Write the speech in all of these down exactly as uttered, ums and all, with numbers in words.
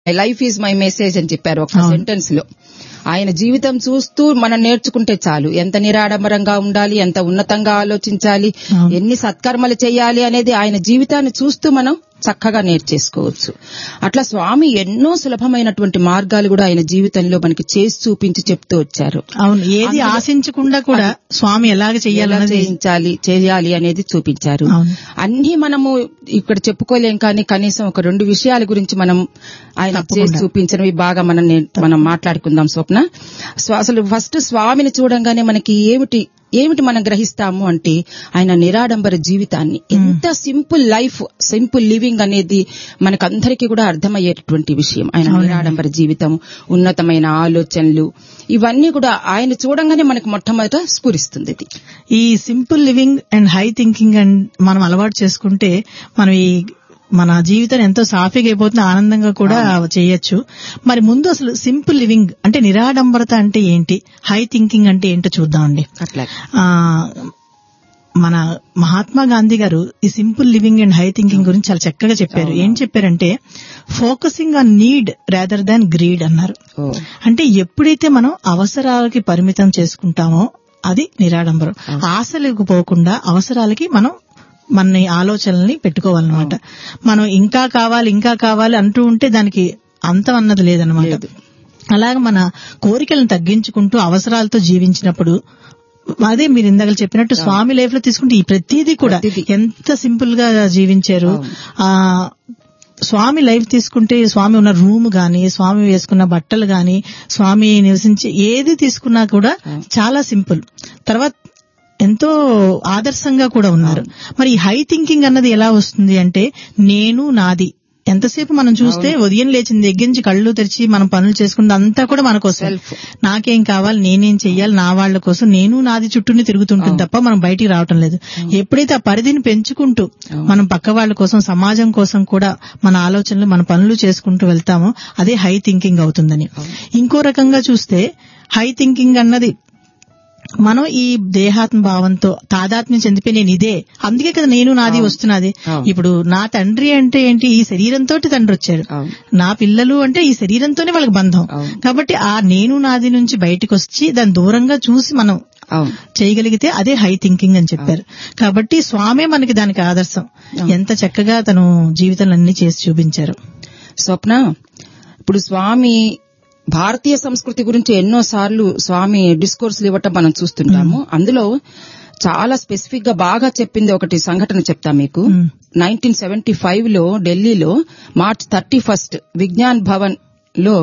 Life is my message అని చెప్పారు ఒక సెంటెన్స్ లో. ఆయన జీవితం చూస్తూ మనం నేర్చుకుంటే చాలు, ఎంత నిరాడంబరంగా ఉండాలి, ఎంత ఉన్నతంగా ఆలోచించాలి, ఎన్ని సత్కర్మలు చేయాలి అనేది ఆయన జీవితాన్ని చూస్తూ మనం చక్కగా నేర్చేసుకోవచ్చు. అట్లా స్వామి ఎన్నో సులభమైనటువంటి మార్గాలు కూడా ఆయన జీవితంలో మనకి చేసి చూపించి చెప్తూ వచ్చారు. అవును, ఏది ఆశించకుండా కూడా స్వామి ఎలాగ చేయాలి చేయించాలి చేయాలి అనేది చూపించారు. అన్ని మనము ఇక్కడ చెప్పుకోలేం, కానీ కనీసం ఒక రెండు విషయాల గురించి మనం ఆయన చేసి చూపించినవి బాగా మనం మనం మాట్లాడుకుందాం స్వప్న. అసలు ఫస్ట్ స్వామిని చూడంగానే మనకి ఏమిటి ఏమిటి మనం గ్రహిస్తాము అంటే ఆయన నిరాడంబర జీవితాన్ని, ఎంత సింపుల్ లైఫ్, సింపుల్ లివింగ్ అనేది మనకందరికీ కూడా అర్థమయ్యేటటువంటి విషయం. ఆయన నిరాడంబర జీవితం, ఉన్నతమైన ఆలోచనలు, ఇవన్నీ కూడా ఆయన చూడంగానే మనకు మొట్టమొదట స్ఫురిస్తుంది. ఈ simple living and high thinking and మనం అలవాటు చేసుకుంటే మనం ఈ మన జీవితం ఎంతో సాఫీగా అయిపోతుంది, ఆనందంగా కూడా చేయొచ్చు. మరి ముందు అసలు సింపుల్ లివింగ్ అంటే నిరాడంబరత అంటే ఏంటి, హై థింకింగ్ అంటే ఏంటో చూద్దామండి. ఆ మన మహాత్మా గాంధీ గారు ఈ simple living and high thinking గురించి చాలా చక్కగా చెప్పారు. ఏం చెప్పారంటే focusing on need rather than greed అన్నారు. అంటే ఎప్పుడైతే మనం అవసరాలకి పరిమితం చేసుకుంటామో అది నిరాడంబరం. ఆశలకు పోకుండా అవసరాలకి మనం మన ఆలోచనల్ని పెట్టుకోవాలన్నమాట. మనం ఇంకా కావాలి ఇంకా కావాలి అంటూ ఉంటే దానికి అంతం అన్నది లేదనమాట. అలాగే మన కోరికలను తగ్గించుకుంటూ అవసరాలతో జీవించినప్పుడు, అదే మీరు ఇందాక చెప్పినట్టు స్వామి లైఫ్ లో తీసుకుంటే ఈ ప్రతిదీ కూడా ఎంత సింపుల్ గా జీవించారు. ఆ స్వామి లైఫ్ తీసుకుంటే స్వామి ఉన్న రూమ్ గాని, స్వామి వేసుకున్న బట్టలు గాని, స్వామి నివసించే ఏది తీసుకున్నా కూడా చాలా సింపుల్. తర్వాత ఎంతో ఆదర్శంగా కూడా ఉన్నారు. మరి హై థింకింగ్ అన్నది ఎలా వస్తుంది అంటే నేను నాది. ఎంతసేపు మనం చూస్తే ఉదయం లేచింది దగ్గర నుంచి కళ్ళు తెరిచి మనం పనులు చేసుకుంటే అంతా కూడా మన కోసం, నాకేం కావాలి, నేనేం చెయ్యాలి, నా వాళ్ల కోసం, నేను నాది చుట్టూనే తిరుగుతుంటుంది తప్ప మనం బయటికి రావటం లేదు. ఎప్పుడైతే ఆ పరిధిని పెంచుకుంటూ మనం పక్క వాళ్ల కోసం, సమాజం కోసం కూడా మన ఆలోచనలు, మన పనులు చేసుకుంటూ వెళ్తామో అదే హై థింకింగ్ అవుతుందని. ఇంకో రకంగా చూస్తే హై థింకింగ్ అన్నది మనం ఈ దేహాత్మ భావంతో తాదాత్మ్యం చెందిపోయి నేను ఇదే, అందుకే కదా నేను నాది వస్తున్నది. ఇప్పుడు నా తండ్రి అంటే ఏంటి, ఈ శరీరంతో తండ్రి వచ్చాడు. నా పిల్లలు అంటే ఈ శరీరంతోనే వాళ్ళకి బంధం. కాబట్టి ఆ నేను నాది నుంచి బయటకు వచ్చి దాని దూరంగా చూసి మనం చేయగలిగితే అదే హై థింకింగ్ అని చెప్పారు. కాబట్టి స్వామే మనకి దానికి ఆదర్శం. ఎంత చక్కగా తను జీవితంలో అన్ని చేసి చూపించారు. స్వప్న, ఇప్పుడు స్వామి భారతీయ సంస్కృతి గురించి ఎన్నో సార్లు స్వామి డిస్కోర్సులు ఇవ్వటం మనం చూస్తుంటాము. అందులో చాలా స్పెసిఫిక్ గా బాగా చెప్పింది ఒకటి సంఘటన చెప్తా మీకు. నైన్టీన్ సెవెంటీ ఫైవ్ లో ఢిల్లీలో March thirty first Vignan Bhavan లో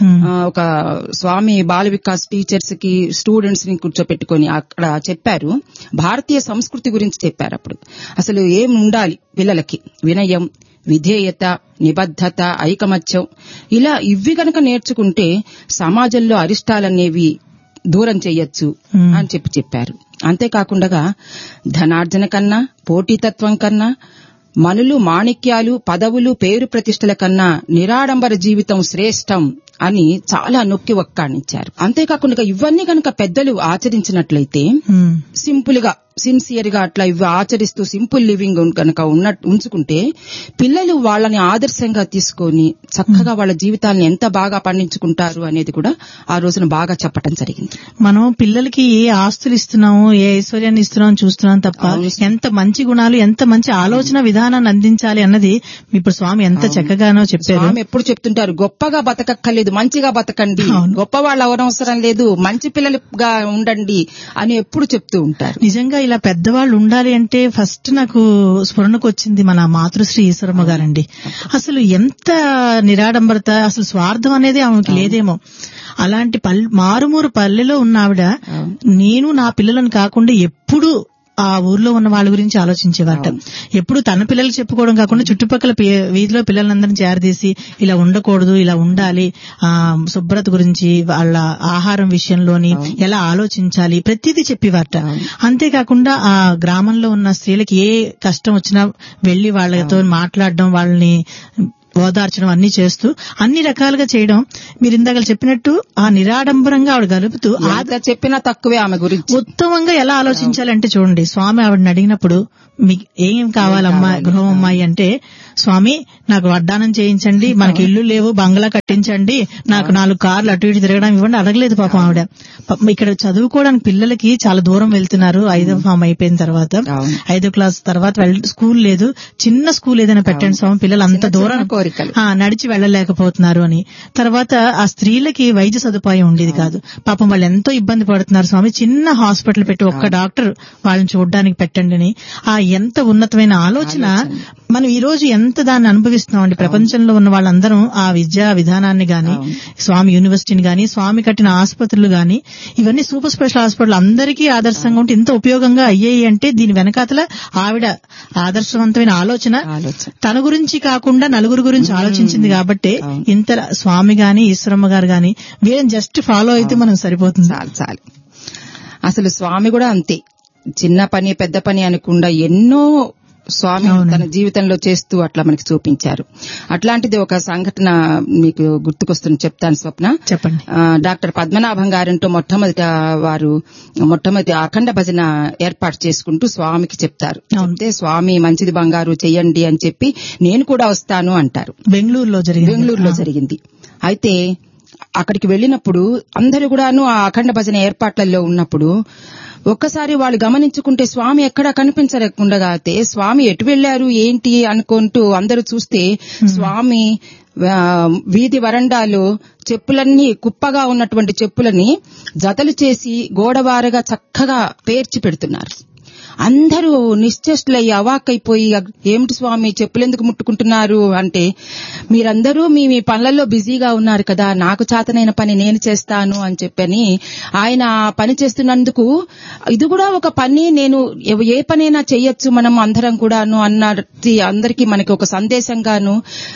ఒక స్వామి బాల వికాస్ టీచర్స్ కి స్టూడెంట్స్ ని కూర్చోపెట్టుకుని అక్కడ చెప్పారు, భారతీయ సంస్కృతి గురించి చెప్పారు. అప్పుడు అసలు ఏం ఉండాలి పిల్లలకి, వినయం, విధేయత, నిబద్ధత, ఐకమత్యం, ఇలా ఇవి గనక నేర్చుకుంటే సమాజంలో అరిష్టాలనేవి దూరం చెయ్యొచ్చు అని చెప్పి చెప్పారు. అంతేకాకుండా ధనార్జన కన్నా, పోటీతత్వం కన్నా, మనులు మాణిక్యాలు, పదవులు, పేరు ప్రతిష్టల కన్నా నిరాడంబర జీవితం శ్రేష్టం అని చాలా నొక్కి ఒక్కాణించారు. అంతేకాకుండా ఇవన్నీ కనుక పెద్దలు ఆచరించినట్లయితే, సింపుల్ గా సిన్సియర్ గా అట్లా ఇవి ఆచరిస్తూ సింపుల్ లివింగ్ కనుక ఉంచుకుంటే పిల్లలు వాళ్ళని ఆదర్శంగా తీసుకొని చక్కగా వాళ్ళ జీవితాలను ఎంత బాగా పండించుకుంటారు అనేది కూడా ఆ రోజున బాగా చెప్పడం జరిగింది. మనం పిల్లలకి ఏ ఆస్తులు ఇస్తున్నాము, ఏ ఐశ్వర్యాన్ని ఇస్తున్నాం చూస్తున్నాం తప్ప ఎంత మంచి గుణాలు, ఎంత మంచి ఆలోచన విధానాన్ని అందించాలి అన్నది ఇప్పుడు స్వామి ఎంత చక్కగానో చెప్పారు. స్వామి ఎప్పుడు చెప్తుంటారు, గొప్పగా బతకక్కర్లేదు, మంచిగా బతకండి, గొప్ప వాళ్ళు అవసరం లేదు, మంచి పిల్లలుగా ఉండండి అని ఎప్పుడు చెప్తూ ఉంటారు. నిజంగా ఇలా పెద్దవాళ్ళు ఉండాలి అంటే ఫస్ట్ నాకు స్ఫురణకు వచ్చింది మన మాతృశ్రీ ఈశ్వరమ్మ గారండి. అసలు ఎంత నిరాడంబరత, అసలు స్వార్థం అనేది ఆమెకి లేదేమో. అలాంటి పల్లె మారుమూరు పల్లెలో ఉన్న ఆవిడ నేను నా పిల్లలను కాకుండా ఎప్పుడు ఆ ఊర్లో ఉన్న వాళ్ళ గురించి ఆలోచించేవారట. ఎప్పుడు తన పిల్లలు చెప్పుకోవడం కాకుండా చుట్టుపక్కల వీధిలో పిల్లలందరినీ చేరదీసి ఇలా ఉండకూడదు, ఇలా ఉండాలి, ఆ శుభ్రత గురించి, వాళ్ళ ఆహారం విషయంలోని ఎలా ఆలోచించాలి ప్రతిదీ చెప్పేవారట. అంతేకాకుండా ఆ గ్రామంలో ఉన్న స్త్రీలకి ఏ కష్టం వచ్చినా వెళ్లి వాళ్ళతో మాట్లాడడం, వాళ్ళని ఓదార్చడం అన్ని చేస్తూ అన్ని రకాలుగా చేయడం. మీరు ఇందాక చెప్పినట్టు ఆ నిరాడంబరంగా ఆవిడ గలుపుతూ ఎంత చెప్పినా తక్కువే ఆమె గురించి. ఉత్తమంగా ఎలా ఆలోచించాలంటే చూడండి, స్వామి ఆవిడని అడిగినప్పుడు మీకు ఏం కావాలమ్మా గృహం అమ్మాయి అంటే, స్వామి నాకు వడ్డానం చేయించండి, మనకి ఇల్లు లేవు బంగ్లా కట్టించండి, నాకు నాలుగు కార్లు అటు ఇటు తిరగడం ఇవ్వండి అడగలేదు పాపం ఆవిడ. ఇక్కడ చదువుకోవడానికి పిల్లలకి చాలా దూరం వెళ్తున్నారు ఐదో ఫామ్ అయిపోయిన తర్వాత, ఐదో క్లాస్ తర్వాత స్కూల్ లేదు, చిన్న స్కూల్ ఏదైనా పెట్టండి స్వామి, పిల్లలు అంత దూరం నడిచి వెళ్ళలేకపోతున్నారు అని. తర్వాత ఆ స్త్రీలకి వైద్య సదుపాయం ఉండేది కాదు, పాపం వాళ్ళు ఎంతో ఇబ్బంది పడుతున్నారు స్వామి, చిన్న హాస్పిటల్ పెట్టి ఒక్క డాక్టర్ వాళ్ళని చూడడానికి పెట్టండి అని. ఆ ఎంత ఉన్నతమైన ఆలోచన. మనం ఈ రోజు ఎంత దాన్ని అనుభవిస్తున్నాం అండి. ప్రపంచంలో ఉన్న వాళ్ళందరం ఆ విద్యా విధానాన్ని గాని, స్వామి యూనివర్సిటీని గాని, స్వామి కట్టిన ఆసుపత్రులు గాని, ఇవన్నీ సూపర్ స్పెషల్ హాస్పిటల్ అందరికీ ఆదర్శంగా ఉంటే ఇంత ఉపయోగంగా అయ్యాయి అంటే దీని వెనకాతల ఆవిడ ఆదర్శవంతమైన ఆలోచన, తన గురించి కాకుండా నలుగురు గురించి ఆలోచించింది కాబట్టి ఇంత స్వామి గాని ఈశ్వరమ్మ గారు గాని వీళ్ళని జస్ట్ ఫాలో అయితే మనం సరిపోతుంది. చాలు చాలు. అసలు స్వామి కూడా అంతే, చిన్న పని పెద్ద పని అనకుండా ఎన్నో స్వామి తన జీవితంలో చేస్తూ అట్లా మనకి చూపించారు. అట్లాంటిది ఒక సంఘటన మీకు గుర్తుకొస్తుంది, చెప్తాను స్వప్న. చెప్పండి. డాక్టర్ పద్మనాభం గారంటూ మొట్టమొదటి వారు మొట్టమొదటి అఖండ భజన ఏర్పాటు చేసుకుంటూ స్వామికి చెప్తారు. చెప్తే స్వామి మంచిది బంగారు చెయ్యండి అని చెప్పి నేను కూడా వస్తాను అంటారు. బెంగళూరులో జరిగింది బెంగళూరులో జరిగింది. అయితే అక్కడికి వెళ్లినప్పుడు అందరూ కూడాను ఆ అఖండ భజన ఏర్పాట్లలో ఉన్నప్పుడు ఒక్కసారి వాళ్ళు గమనించుకుంటే స్వామి ఎక్కడా కనిపించకుండా అయితే స్వామి ఎటు వెళ్లారు ఏంటి అనుకుంటూ అందరూ చూస్తే స్వామి వీధి వరండాలో చెప్పులన్నీ కుప్పగా ఉన్నటువంటి చెప్పులని జతలు చేసి గోడవారగా చక్కగా పేర్చి పెడుతున్నారు. అందరూ నిశ్చేష్లయ్యి అవాక్కైపోయి ఏమిటి స్వామి చెప్పులెందుకు ముట్టుకుంటున్నారు అంటే, మీరందరూ మీ మీ పనులలో బిజీగా ఉన్నారు కదా, నాకు చేతనైన పని నేను చేస్తాను అని చెప్పని ఆయన పని చేస్తున్నందుకు ఇది కూడా ఒక పని, నేను ఏ పనైనా చెయ్యొచ్చు మనం అందరం కూడాను అన్నది అందరికీ మనకి ఒక సందేశంగాను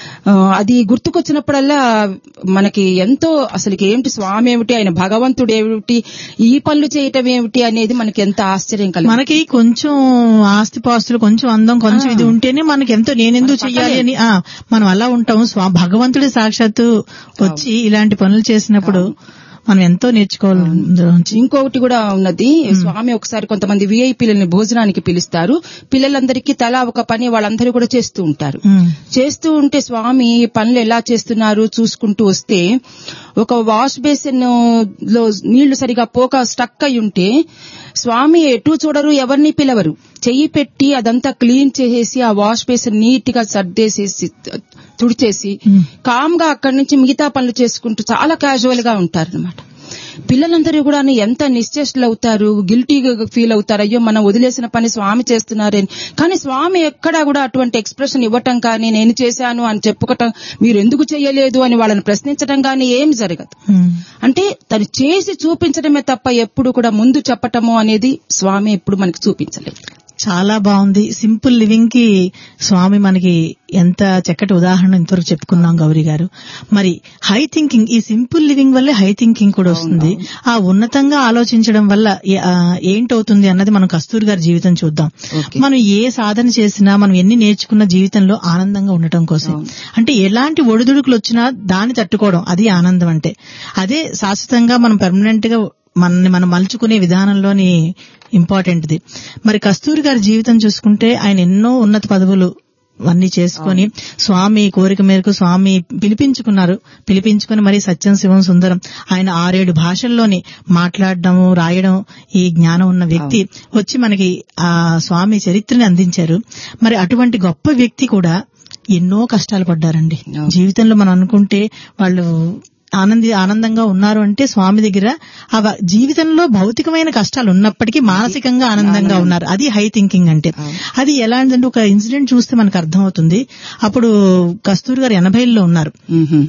అది గుర్తుకొచ్చినప్పుడల్లా మనకి ఎంతో అసలుకి ఏమిటి స్వామి ఏమిటి, ఆయన భగవంతుడు ఏమిటి, ఈ పనులు చేయటం ఏమిటి అనేది మనకి ఎంత ఆశ్చర్యం కలిగి. మనకి కొంచెం ఆస్తిపాస్తులు కొంచెం అందం కొంచెం ఇది ఉంటేనే మనకి ఎంతో నేనెందుకు చెయ్యాలి అని మనం అలా ఉంటాం. స్వా భగవంతుడి సాక్షాత్తు వచ్చి ఇలాంటి పనులు చేసినప్పుడు మనం ఎంతో నేర్చుకోవాలి. ఇంకొకటి కూడా ఉన్నది, స్వామి ఒకసారి కొంతమంది విఐపీలని భోజనానికి పిలుస్తారు, పిల్లలందరికీ తలా ఒక పని వాళ్ళందరూ కూడా చేస్తూ ఉంటారు. చేస్తూ ఉంటే స్వామి పనులు ఎలా చేస్తున్నారు చూసుకుంటూ వస్తే ఒక వాష్ బేసిన్ లో నీళ్లు సరిగా పోక స్టక్ అయి ఉంటే స్వామి ఎటు చూడరు, ఎవరిని పిలవరు, చెయ్యి పెట్టి అదంతా క్లీన్ చేసేసి ఆ వాష్ బేసిన్ నీట్ గా సర్దేసేసి తుడిచేసి కామ్ గా అక్కడి నుంచి మిగతా పనులు చేసుకుంటూ చాలా క్యాజువల్ గా ఉంటారన్నమాట. పిల్లలందరూ కూడా ఎంత నిశ్చేష్లు అవుతారు, గిల్టీగా ఫీల్ అవుతారు, అయ్యో మనం వదిలేసిన పని స్వామి చేస్తున్నారని. కానీ స్వామి ఎక్కడా కూడా అటువంటి ఎక్స్ప్రెషన్ ఇవ్వటం కానీ, నేను చేశాను అని చెప్పుకోవటం, మీరు ఎందుకు చేయలేదు అని వాళ్ళని ప్రశ్నించడం కానీ ఏం జరగదు. అంటే తను చేసి చూపించడమే తప్ప ఎప్పుడు కూడా ముందు చెప్పటము అనేది స్వామి ఎప్పుడు మనకి చూపించలేదు. చాలా బాగుంది. సింపుల్ లివింగ్ కి స్వామి మనకి ఎంత చక్కటి ఉదాహరణ ఇంతవరకు చెప్పుకున్నాం గౌరీ గారు. మరి హై థింకింగ్, ఈ సింపుల్ లివింగ్ వల్లే హై థింకింగ్ కూడా వస్తుంది. ఆ ఉన్నతంగా ఆలోచించడం వల్ల ఏంటవుతుంది అన్నది మనం కస్తూరి గారి జీవితం చూద్దాం. మనం ఏ సాధన చేసినా, మనం ఎన్ని నేర్చుకున్న జీవితంలో ఆనందంగా ఉండటం కోసం, అంటే ఎలాంటి ఒడిదుడుకులు వచ్చినా దాన్ని తట్టుకోవడం, అది ఆనందం. అంటే అదే శాశ్వతంగా మనం పర్మనెంట్ గా మనల్ని మనం మలుచుకునే విధానంలోని ఇంపార్టెంట్ది. మరి కస్తూరి గారి జీవితం చూసుకుంటే ఆయన ఎన్నో ఉన్నత పదవులు అన్ని చేసుకుని స్వామి కోరిక మేరకు స్వామి పిలిపించుకున్నారు. పిలిపించుకుని మరి సత్యం శివం సుందరం ఆయన ఆరేడు భాషల్లోని మాట్లాడడం రాయడం ఈ జ్ఞానం ఉన్న వ్యక్తి వచ్చి మనకి ఆ స్వామి చరిత్రని అందించారు. మరి అటువంటి గొప్ప వ్యక్తి కూడా ఎన్నో కష్టాలు పడ్డారండి జీవితంలో. మనం అనుకుంటే వాళ్ళు ఆనంది ఆనందంగా ఉన్నారు అంటే స్వామి దగ్గర ఆ జీవితంలో భౌతికమైన కష్టాలు ఉన్నప్పటికీ మానసికంగా ఆనందంగా ఉన్నారు. అది హై థింకింగ్ అంటే. అది ఎలాంటిదంటే ఒక ఇన్సిడెంట్ చూస్తే మనకు అర్థమవుతుంది. అప్పుడు కస్తూరి గారు ఎనభైల్లో ఉన్నారు.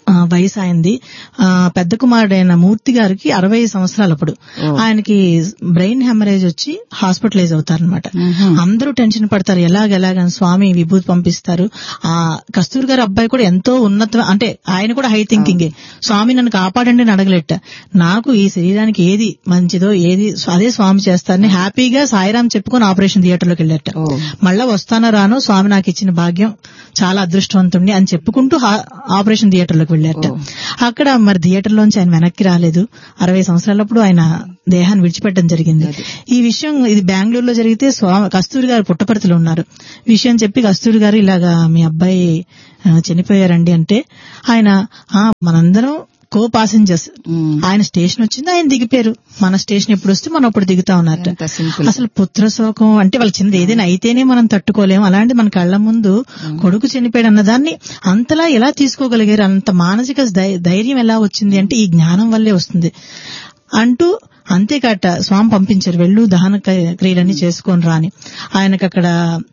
వయసు అయింది. పెద్ద కుమారుడైన మూర్తి గారికి అరవై సంవత్సరాలు. అప్పుడు ఆయనకి బ్రెయిన్ హెమరేజ్ వచ్చి హాస్పిటలైజ్ అవుతారనమాట. అందరూ టెన్షన్ పడతారు, ఎలాగెలాగని స్వామి విభూతి పంపిస్తారు. ఆ కస్తూరి గారి అబ్బాయి కూడా ఎంతో ఉన్నత, అంటే ఆయన కూడా హై థింకింగే. స్వామి నన్ను కాపాడండి అని అడగలేట, నాకు ఈ శరీరానికి ఏది మంచిదో ఏది అదే స్వామి చేస్తారని హ్యాపీగా సాయిరాం చెప్పుకొని ఆపరేషన్ థియేటర్ లోకి వెళ్ళట. మళ్ళా వస్తానో రానో స్వామి నాకు ఇచ్చిన భాగ్యం, చాలా అదృష్టవంతుణ్ణి అని చెప్పుకుంటూ ఆపరేషన్ థియేటర్ లోకి వెళ్ళారట. అక్కడ మరి థియేటర్ లోంచి ఆయన వెనక్కి రాలేదు. అరవై సంవత్సరాలప్పుడు ఆయన దేహాన్ని విడిచిపెట్టడం జరిగింది. ఈ విషయం ఇది బెంగళూరులో జరిగితే స్వామి కస్తూరి గారు పుట్టపర్తిలో ఉన్నారు. విషయం చెప్పి కస్తూరి గారు ఇలాగా మీ అబ్బాయి చనిపోయారండి అంటే ఆయన మనందరం కో పాసెంజర్స్, ఆయన స్టేషన్ వచ్చింది, ఆయన దిగిపోయారు. మన స్టేషన్ ఎప్పుడు వస్తే మనం అప్పుడు దిగుతా ఉన్నారట. అసలు పుత్ర శోకం అంటే వాళ్ళ చిన్నది ఏదైనా అయితేనే మనం తట్టుకోలేము, అలాంటి మన కళ్ల ముందు కొడుకు చనిపోయాడు అన్నదాన్ని అంతలా ఎలా తీసుకోగలిగారు, అంత మానసిక ధైర్యం ఎలా వచ్చింది అంటే ఈ జ్ఞానం వల్లే వస్తుంది అంటూ. అంతేకాట స్వామి పంపించారు, వెళ్ళు దహన క్రియలన్నీ చేసుకొని రాని. ఆయనకు అక్కడ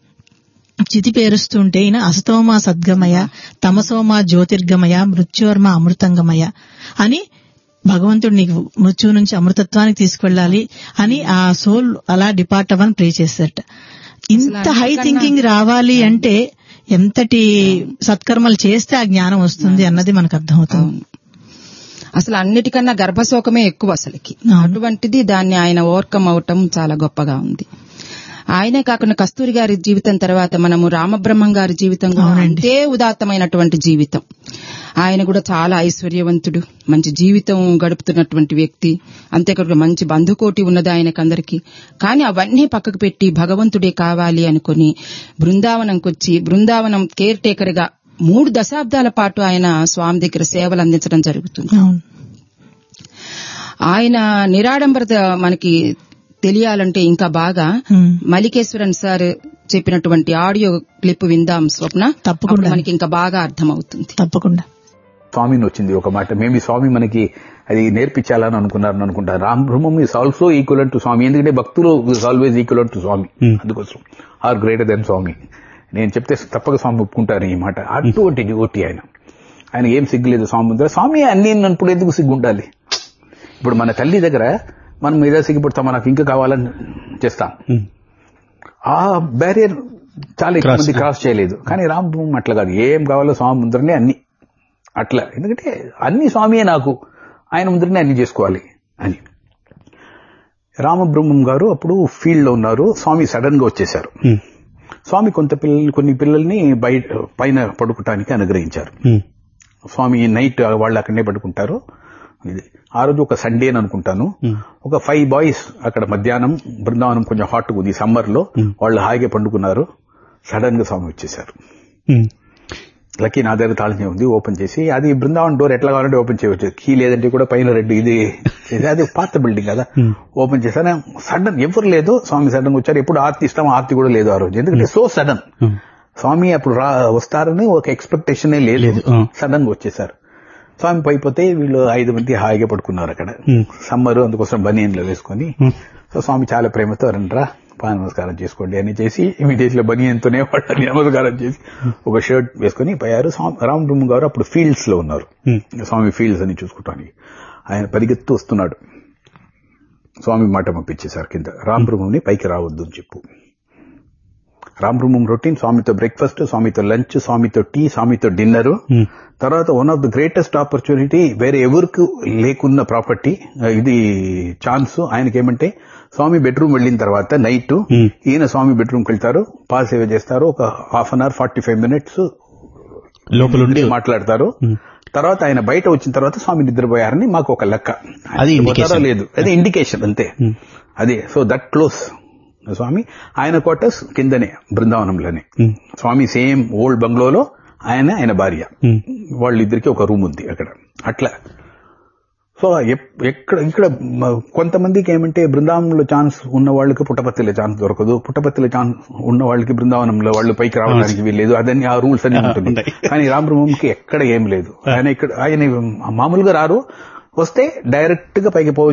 చితి పేరుస్తుంటే ఈయన అసతోమా సద్గమయ, తమసోమా జ్యోతిర్గమయ, మృత్యోర్మ అమృతంగమయ అని భగవంతుడు నీకు మృత్యువు నుంచి అమృతత్వానికి తీసుకెళ్లాలి అని ఆ సోల్ అలా డిపార్ట్ అవ్వని ప్రే చేశారట. ఇంత హై థింకింగ్ రావాలి అంటే ఎంతటి సత్కర్మలు చేస్తే ఆ జ్ఞానం వస్తుంది అన్నది మనకు అర్థమవుతుంది. అసలు అన్నిటికన్నా గర్భశోకమే ఎక్కువ అసలుకి. అటువంటిది దాన్ని ఆయన ఓవర్కమ్ అవటం చాలా గొప్పగా ఉంది. ఆయనే కాకుండా కస్తూరి గారి జీవితం తర్వాత మనము రామబ్రహ్మం గారి జీవితం కూడా అంతే ఉదాత్తమైనటువంటి జీవితం. ఆయన కూడా చాలా ఐశ్వర్యవంతుడు, మంచి జీవితం గడుపుతున్నటువంటి వ్యక్తి. అంతేకాకుండా మంచి బంధుకోటి ఉన్నది ఆయనకందరికీ. కానీ అవన్నీ పక్కకు పెట్టి భగవంతుడే కావాలి అనుకుని బృందావనంకి వచ్చి బృందావనం కేర్ టేకర్ గా మూడు దశాబ్దాల పాటు ఆయన స్వామి దగ్గర సేవలు అందించడం జరుగుతుంది. ఆయన నిరాడంబరత మనకి తెలియాలంటే ఇంకా బాగా మల్లికేశ్వరన్ సార్ చెప్పినటువంటి ఆడియో క్లిప్ విందాం స్వప్న. తప్పకుండా మనకి ఇంకా బాగా అర్థమవుతుంది. తప్పకుండా. స్వామిని వచ్చింది ఒక మాట, మేము స్వామి మనకి అది నేర్పించాలని అనుకున్నారని అనుకుంటారు. రామ్ బ్రహ్మం ఈజ్ ఆల్సో ఈక్వల్ టు స్వామి, ఎందుకంటే భక్తులు ఈజ్ ఆల్వేజ్ ఈక్వల్ టు స్వామి, అందుకోసం ఆర్ గ్రేటర్ దెన్ స్వామి. నేను చెప్తే తప్పక స్వామి ఒప్పుకుంటారు ఈ మాట. అటువంటి డివోటీ ఆయన, ఆయన ఏం సిగ్గులేదు స్వామి ముందర. స్వామి అన్ని అన్నప్పుడు ఎందుకు సిగ్గుండాలి? ఇప్పుడు మన తల్లి దగ్గర మనం ఏదో సిగ్గుపడతాం, మనకు ఇంకా కావాలని చేస్తాం. ఆ బ్యారియర్ చాలా ఎక్కువ మంది క్రాస్ చేయలేదు. కానీ రామ్ అట్లా కాదు, ఏం కావాలో స్వామి ముందరనే అన్ని అట్లా. ఎందుకంటే అన్ని స్వామియే నాకు, ఆయన ముందరనే అన్ని చేసుకోవాలి అని. రామబ్రహ్మం గారు అప్పుడు ఫీల్డ్ లో ఉన్నారు. స్వామి సడన్ గా వచ్చేశారు. స్వామి కొంత పిల్లలు కొన్ని పిల్లల్ని బయట పైన పడుకోవటానికి అనుగ్రహించారు. స్వామి నైట్ వాళ్ళు అక్కడనే పడుకుంటారు. ఇది ఆ రోజు ఒక సండే అని అనుకుంటాను. ఒక ఫైవ్ బాయ్స్ అక్కడ మధ్యాహ్నం బృందావనం కొంచెం హాట్ ఉంది సమ్మర్ లో, వాళ్ళు హాయిగా పండుకున్నారు. సడన్ గా స్వామి వచ్చేసారు. లక్కీ నా దగ్గర తాళం ఉంది, ఓపెన్ చేసి అది బృందావనం డోర్ ఎట్లా కావాలంటే ఓపెన్ చేయవచ్చు, కీ లేదంటే కూడా పైన రెడ్ ఇది అది పాత బిల్డింగ్ కదా, ఓపెన్ చేశాను. సడన్ ఎవరు లేదు, స్వామి సడన్ వచ్చారు. ఎప్పుడు ఆర్తి ఇస్తాం, ఆర్తి కూడా లేదు ఆ రోజు, ఎందుకంటే సో సడన్. స్వామి అప్పుడు రా వస్తారని ఒక ఎక్స్పెక్టేషన్ లేదు, సడన్ గా వచ్చేసారు. స్వామి పైపోతే వీళ్ళు ఐదు మంది హాయిగా పడుకున్నారు అక్కడ. సమ్మర్ అందుకోసం బనియన్లో వేసుకుని. సో స్వామి చాలా ప్రేమతో రండ్రా పాద నమస్కారం చేసుకోండి అని చేసి ఇమీడియట్ గా బనియన్తోనే వాళ్ళని నమస్కారం చేసి ఒక షర్ట్ వేసుకుని పోయారు. రామబ్రహ్మ గారు అప్పుడు ఫీల్డ్స్ లో ఉన్నారు. స్వామి ఫీల్డ్స్ అని చూసుకుంటానికి ఆయన పరిగెత్తు వస్తున్నాడు. స్వామి మాట పంపించేశారు కింద, రామబ్రహ్మని పైకి రావద్దు అని చెప్పు. రామబ్రహ్మం రొటీన్ స్వామితో బ్రేక్ఫాస్ట్, స్వామితో లంచ్, స్వామితో టీ, స్వామితో డిన్నర్. తర్వాత one of the greatest opportunity, వేరే ఎవరికి లేకున్న ప్రాపర్టీ ఇది ఛాన్స్ ఆయనకేమంటే, స్వామి బెడ్రూమ్ వెళ్ళిన తర్వాత నైట్ ఈయన స్వామి బెడ్రూమ్కి వెళ్తారు, పాద సేవ చేస్తారు. ఒక half an hour forty five minutes లోపల మాట్లాడతారు. తర్వాత ఆయన బయట వచ్చిన తర్వాత స్వామి నిద్రపోయారని మాకు ఒక లెక్క. అది లేదు, అది ఇండికేషన్ అంతే. అదే సో దట్ క్లోజ్ స్వామి. ఆయన క్వార్టర్స్ కిందనే బృందావనంలోనే. స్వామి సేమ్ ఓల్డ్ బంగ్లోలో ఆయన ఆయన భార్య, వాళ్ళిద్దరికి ఒక రూమ్ ఉంది అక్కడ. అట్లా సో ఎక్కడ ఇక్కడ కొంతమందికి ఏమంటే బృందావనంలో ఛాన్స్ ఉన్న వాళ్ళకి పుట్టపర్తిలో ఛాన్స్ దొరకదు, పుట్టపర్తిలో ఛాన్స్ ఉన్న వాళ్ళకి బృందావనంలో వాళ్ళు పైకి రావడానికి వీల్లేదు. అదన్నీ ఆ రూల్స్ అన్ని ఉంటుంది. కానీ రామబ్రహ్మంకి ఎక్కడ ఏం లేదు. ఆయన ఇక్కడ ఆయన మామూలుగా రారు, వస్తే డైరెక్ట్ గా పైకి పోవచ్చు.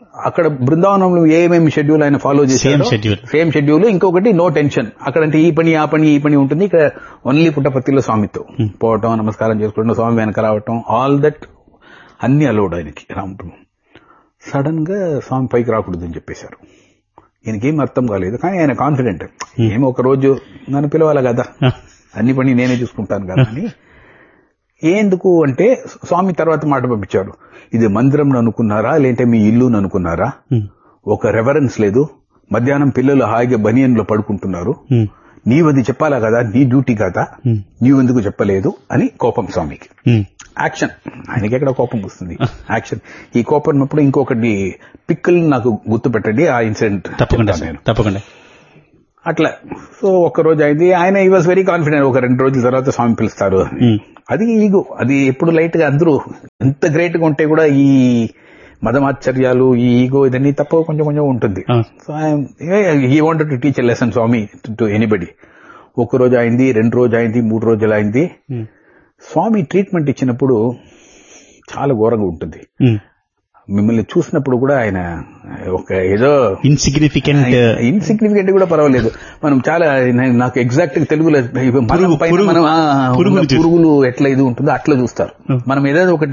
అక్కడ బృందావనంలో ఏమేమి షెడ్యూల్ ఆయన ఫాలో చేశారు, సేమ్ షెడ్యూల్. ఇంకొకటి నో టెన్షన్. అక్కడంటే ఈ పని ఆ పని ఈ పని ఉంటుంది. ఇక్కడ ఓన్లీ పుట్టపర్తిలో స్వామితో పోవటం, నమస్కారం చేసుకోవడం, స్వామి వెనక రావటం, ఆల్ దట్ అన్ని అలౌడ్ ఆయనకి. రామపురం సడన్ గా స్వామి పైకి రాకూడదు అని చెప్పేశారు. ఈయనకేం అర్థం కాలేదు. కానీ ఆయన కాన్ఫిడెంట్, ఏమో ఒక రోజు నన్ను పిలవాలి కదా, అన్ని పని నేనే చూసుకుంటాను కదా అని. ఎందుకు అంటే స్వామి తర్వాత మాట పంపించారు, ఇది మందిరం అనుకున్నారా లేదంటే మీ ఇల్లు అనుకున్నారా, ఒక రెవరెన్స్ లేదు, మధ్యాహ్నం పిల్లలు హాయిగా బనియన్లో పడుకుంటున్నారు, నీవది చెప్పాలా కదా, నీ డ్యూటీ కదా, నీవెందుకు చెప్పలేదు అని కోపం స్వామికి. యాక్షన్, ఆయనకి ఎక్కడ కోపం వస్తుంది, యాక్షన్. ఈ కోపం ఉన్నప్పుడు ఇంకొకటి పిక్కల్ నాకు గుర్తు పెట్టండి, ఆ ఇన్సిడెంట్ తప్పకుండా తప్పకుండా. అట్లా సో ఒక్క రోజు అయింది. ఆయన ఈ వాజ్ వెరీ కాన్ఫిడెంట్, ఒక రెండు రోజుల తర్వాత స్వామి పిలుస్తారు. అది ఈగో, అది ఎప్పుడు లైట్ గా అందరూ ఎంత గ్రేట్ గా ఉంటే కూడా ఈ మదమాశ్చర్యాలు, ఈ ఈగో ఇదన్నీ తప్ప కొంచెం కొంచెం ఉంటుంది. So he wanted to teach a lesson Swamy to anybody. ఒక రోజు అయింది, రెండు రోజు అయింది, మూడు రోజులు అయింది. స్వామి ట్రీట్మెంట్ ఇచ్చినప్పుడు చాలా ఘోరంగా ఉంటుంది. మిమ్మల్ని చూసినప్పుడు కూడా ఆయన ఒక ఏదో ఇన్సిగ్నిఫికెంట్ ఇన్సిగ్నిఫికెంట్ కూడా పర్వాలేదు, మనం చాలా నాకు ఎగ్జాక్ట్ గా తెలుగులో మనం పురుగులు ఎట్లా ఇది ఉంటుందో అట్లా చూస్తారు. మనం ఏదో ఒకటి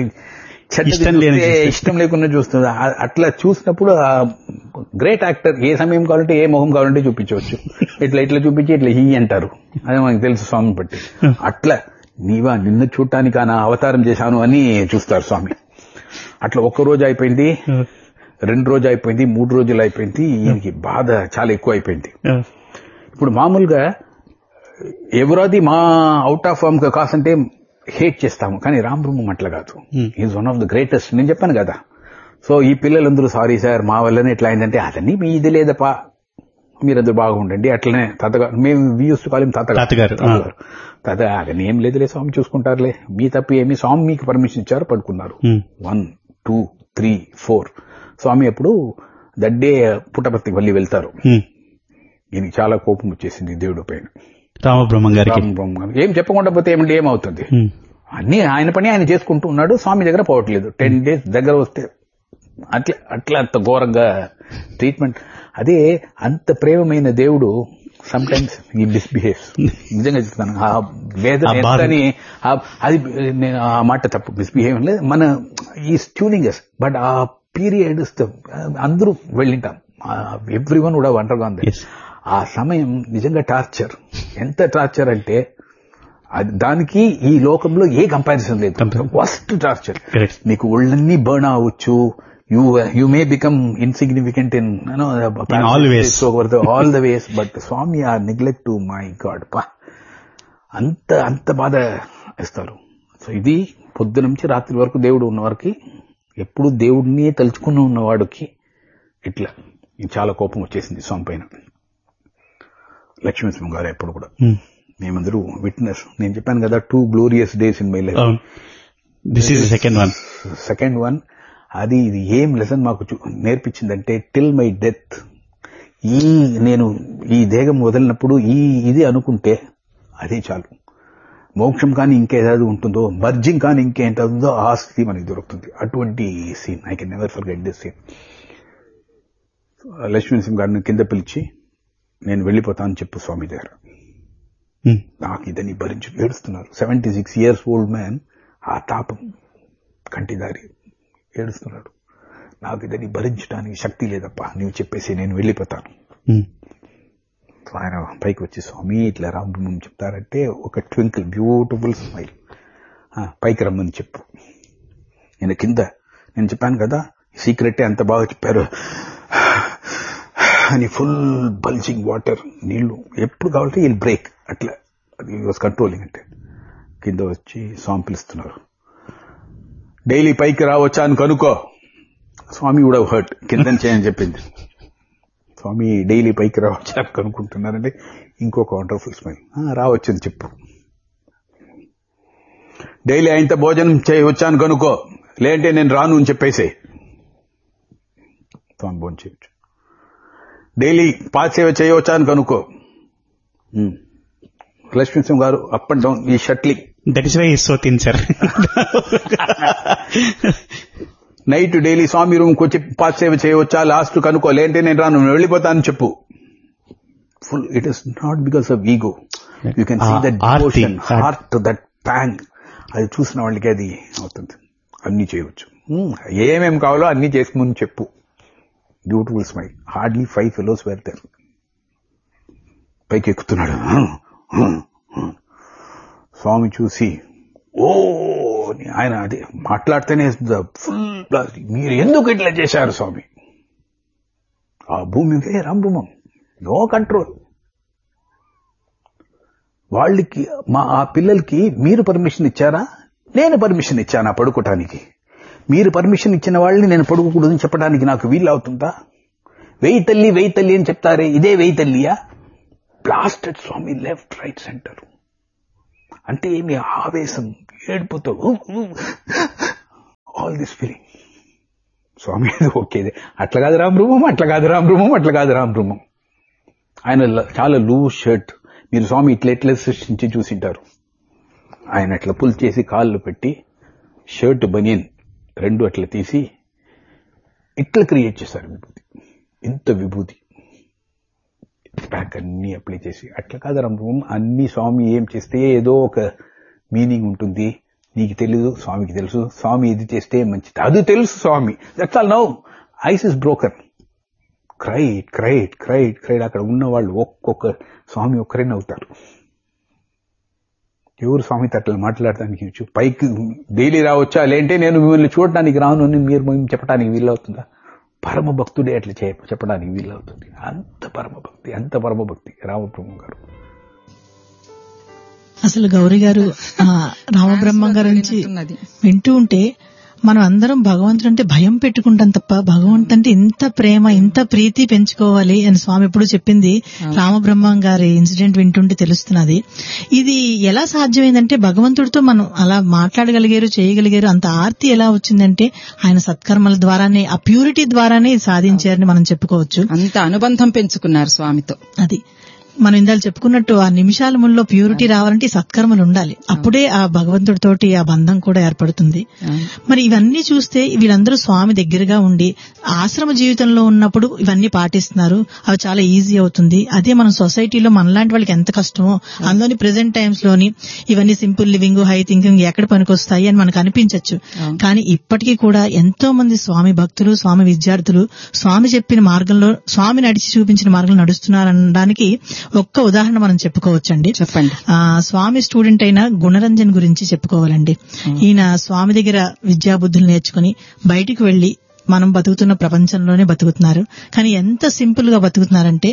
ఇష్టం లేకుండా చూస్తుంది. అట్లా చూసినప్పుడు గ్రేట్ యాక్టర్, ఏ సమయం కావాలంటే ఏ మొహం కావాలంటే చూపించవచ్చు. ఇట్లా ఇట్లా చూపించి ఇట్లా హీ అంటారు, అదే మనకు తెలుసు స్వామి బట్టి. అట్లా నీవా నిన్ను చూడటానికి నా అవతారం చేశాను అని చూస్తారు స్వామి. అట్లా ఒక్క రోజు అయిపోయింది, రెండు రోజు అయిపోయింది, మూడు రోజులు అయిపోయింది. ఈయనకి బాధ చాలా ఎక్కువ అయిపోయింది. ఇప్పుడు మామూలుగా ఎవరాది మా అవుట్ ఆఫ్ ఫామ్ కాసంటే హేట్ చేస్తాము, కానీ రామబ్రహ్మం అట్లా కాదు. Is one of the greatest. నేను చెప్పాను కదా, సో ఈ పిల్లలందరూ సారీ సార్ మా వల్లనే ఎట్లా అయిందంటే, అదన్నీ మీ ఇది లేదపా, మీరందరూ బాగుండండి. అట్లనే తాతగారు, మేము యూస్ టు కాల్ హిమ్ తాతగారు. తాత అదని ఏం లేదులే, స్వామి చూసుకుంటారులే, మీ తప్పి ఏమి, స్వామి మీకు పర్మిషన్ ఇచ్చారు, పడుకున్నారు. వన్ టూ త్రీ ఫోర్ స్వామి అప్పుడు దడ్డే పుట్టపర్తికి మళ్ళీ వెళ్తారు. ఈయనకి చాలా కోపం వచ్చేసింది దేవుడి పైన, రామబ్రహ్మం గారికి. ఏం చెప్పకుండా పోతే ఏమంటే ఏమవుతుంది, అన్ని ఆయన పని ఆయన చేసుకుంటూ ఉన్నాడు, స్వామి దగ్గర పోవట్లేదు. టెన్ డేస్ దగ్గర వస్తే అట్లా అట్లా అంత ఘోరంగా ట్రీట్మెంట్. అదే అంత ప్రేమమైన దేవుడు సమ్ టైమ్స్ ఈ మిస్బిహేవ్స్. నిజంగా చెప్తాను, ఆ వేదన ఎంతని, అది ఆ మాట తప్పు, మిస్బిహేవ్ లేదు, మన ఈ ట్యూనింగ్ ఎస్. బట్ ఆ పీరియడ్ అందరూ వెళ్ళింటాం, ఎవ్రీ వన్ కూడా వండర్గా ఉంది. ఆ సమయం నిజంగా టార్చర్. ఎంత టార్చర్ అంటే దానికి ఈ లోకంలో ఏ కంపారిజన్ లేదు. Worst torture. నీకు ఒళ్ళన్నీ బర్న్ అవ్వచ్చు, you you may become insignificant in all the ways, but Swamy are neglect to my God పా, అంత అంత బాధ ఇస్తారు. సో ఇది పొద్దు నుంచి రాత్రి వరకు దేవుడు ఉన్నవారికి, ఎప్పుడు దేవుడిని తలుచుకుని ఉన్నవాడికి ఇట్లా చాలా కోపం వచ్చేసింది స్వామి పైన. లక్ష్మీనరసింహ గారు ఎప్పుడు కూడా మేమందరూ విట్నెస్. నేను చెప్పాను కదా, two glorious days in my life. This is second one second one అది ఇది ఏం లెసన్ మాకు నేర్పించిందంటే, టిల్ మై డెత్, ఈ నేను ఈ దేహం వదిలినప్పుడు ఈ ఇది అనుకుంటే అదే చాలు. మోక్షం కానీ ఇంకేదాది ఉంటుందో, మర్జింగ్ కానీ ఇంకేంటుందో ఆ స్థితి మనకి దొరుకుతుంది. అటువంటి scene I can never forget this scene. Lakshminarasimha గారిని కింద పిలిచి, నేను వెళ్ళిపోతాను చెప్పు స్వామి దగ్గర, నాకు ఇదని భరించి ఏడుస్తున్నారు. Seventy six years old man, ఆ తాపం కంటిదారి ఏడుస్తున్నాడు. నాకు ఇదని భరించడానికి శక్తి లేదప్పా, నీవు చెప్పేసి నేను వెళ్ళిపోతాను. ఆయన పైకి వచ్చి, స్వామి ఇట్లా రామబ్రహ్మం చెప్తారంటే ఒక ట్వింకిల్ బ్యూటిఫుల్ స్మైల్, పైకి రమ్మని చెప్పు. నేను కింద, నేను చెప్పాను కదా సీక్రెట్ అంత బాగా చెప్పారు అని, ఫుల్ బల్జింగ్ వాటర్, నీళ్లు ఎప్పుడు కావాలంటే వీళ్ళు బ్రేక్, అట్లా అది వాజ్ కంట్రోలింగ్. అంటే కింద వచ్చి స్వామి పిలుస్తున్నారు, డైలీ పైకి రావచ్చా అని కనుక్కో. స్వామి కూడా హర్ట్, కింద చేయని చెప్పింది. స్వామి డైలీ పైకి రావచ్చా అని కనుక్కుంటున్నారంటే ఇంకొక వండర్ఫుల్ స్మైల్, రావచ్చు అని చెప్పు. డైలీ ఆయనతో భోజనం చేయవచ్చా అని కనుక్కో, లేదంటే నేను రాను అని చెప్పేసి. స్వామి భోజనం చేయవచ్చు. డైలీ పాద సేవ చేయవచ్చా అని కనుక్కో. లక్ష్మీనరసింహ గారు అప్ అండ్ డౌన్ ఈ shuttling, that is why is so thin sir. Night daily స్వామి రూమ్కి వచ్చి పాదసేవ చేయవచ్చా, లాస్ట్ కనుక్కోలేంటే నేను రాను, వెళ్ళిపోతాను చెప్పు. Full it is not because of ego. You can see that devotion, heart, that pang. అది చూసిన వాళ్ళకి అది అవుతుంది. అన్ని చేయవచ్చు, ఏమేమి కావాలో అన్ని చేసుకుని చెప్పు. Beautiful smile. Hardly five fellows wear there. పైకి ఎక్కుతున్నాడు. స్వామి చూసి ఓ ఆయన అది మాట్లాడితేనే ఫుల్, మీరు ఎందుకు ఇట్లా చేశారు స్వామి? ఆ భూమి రామభూమం, నో కంట్రోల్. వాళ్ళకి మా ఆ పిల్లలకి మీరు పర్మిషన్ ఇచ్చారా, నేను పర్మిషన్ ఇచ్చానా పడుకోటానికి? మీరు పర్మిషన్ ఇచ్చిన వాళ్ళని నేను పడుకోకూడదని చెప్పడానికి నాకు వీలు అవుతుందా? వెయ్యి తల్లి వెయ్యి తల్లి అని చెప్తారే, ఇదే వెయ్యి తల్లియా? బ్లాస్టెడ్ స్వామి లెఫ్ట్ రైట్ సెంటర్. అంటే ఏమి ఆవేశం, ఏడుపుతో all this feeling. Swamy okay, అట్లా కాదు రామబ్రహ్మం, అట్లా కాదు రామబ్రహ్మం, అట్లా కాదు రామబ్రహ్మం. ఆయన చాలా లూజ్ షర్ట్. మీరు స్వామి ఇట్లా ఎట్లా సృష్టించి చూసింటారు. ఆయన అట్లా పుల్ చేసి కాళ్ళు పెట్టి షర్ట్ బనియన్ రెండు అట్లా తీసి ఇట్లా క్రియేట్ చేశారు విభూతి. ఇంత విభూతి ప్యాక్ అన్ని అప్లై చేసి, అట్లా కాదు రామబ్రహ్మం, అన్ని స్వామి ఏం చేస్తే ఏదో ఒక మీనింగ్ ఉంటుంది, నీకు తెలీదు, స్వామికి తెలుసు. స్వామి ఇది చేస్తే మంచిది, అది తెలుసు స్వామి. That's all. Now ice is broken. Krait krait krait krait. అక్కడ ఉన్న వాళ్ళు ఒక్కొక్క స్వామి ఒక్కరైనా అవుతారు. ఎవరు స్వామి అట్లా మాట్లాడటానికి పైకి డైలీ రావచ్చా, లేంటే నేను మిమ్మల్ని చూడటానికి రాను అని మీరు చెప్పడానికి వీలవుతుందా? పరమ భక్తుడే అట్లా చెప్పడానికి వీలవుతుంది. అంత పరమభక్తి, అంత పరమభక్తి రామబ్రహ్మం గారు. అసలు గౌరీ గారు రామబ్రహ్మం గారి నుంచి వింటూ ఉంటే మనం అందరం భగవంతుడు అంటే భయం పెట్టుకుంటాం తప్ప భగవంతుడు అంటే ఇంత ప్రేమ, ఇంత ప్రీతి పెంచుకోవాలి అని స్వామి ఎప్పుడు చెప్పింది రామబ్రహ్మం గారి ఇన్సిడెంట్ వింటుంటే తెలుస్తున్నది. ఇది ఎలా సాధ్యమైందంటే భగవంతుడితో మనం అలా మాట్లాడగలిగారు, చేయగలిగారు. అంత ఆర్తి ఎలా వచ్చిందంటే ఆయన సత్కర్మల ద్వారానే, ఆ ప్యూరిటీ ద్వారానే సాధించారని మనం చెప్పుకోవచ్చు. అంత అనుబంధం పెంచుకున్నారు స్వామితో. అది మనం ఇందాక చెప్పుకున్నట్టు ఆ నిమిషాల ముల్లో ప్యూరిటీ రావాలంటే సత్కర్మలు ఉండాలి. అప్పుడే ఆ భగవంతుడితోటి ఆ బంధం కూడా ఏర్పడుతుంది. మరి ఇవన్నీ చూస్తే వీళ్ళందరూ స్వామి దగ్గరగా ఉండి ఆశ్రమ జీవితంలో ఉన్నప్పుడు ఇవన్నీ పాటిస్తున్నారు. అవి చాలా ఈజీ అవుతుంది. అదే మనం సొసైటీలో మనలాంటి వాళ్ళకి ఎంత కష్టమో, అందులోని ప్రెసెంట్ టైమ్స్ లోని ఇవన్నీ సింపుల్ లివింగ్, హై థింకింగ్ ఎక్కడ పనికొస్తాయి అని మనకు అనిపించవచ్చు. కానీ ఇప్పటికీ కూడా ఎంతో మంది స్వామి భక్తులు, స్వామి విద్యార్థులు స్వామి చెప్పిన మార్గంలో, స్వామి నడిచి చూపించిన మార్గంలో నడుస్తున్నారనడానికి ఒక్క ఉదాహరణ మనం చెప్పుకోవచ్చండి. చెప్పండి. స్వామి స్టూడెంట్ అయిన గుణరంజన్ గురించి చెప్పుకోవాలండి. ఈయన స్వామి దగ్గర విద్యాబుద్ధులు నేర్చుకుని బయటికి వెళ్లి మనం బతుకుతున్న ప్రపంచంలోనే బతుకుతున్నారు. కానీ ఎంత సింపుల్ గా బతుకుతున్నారంటే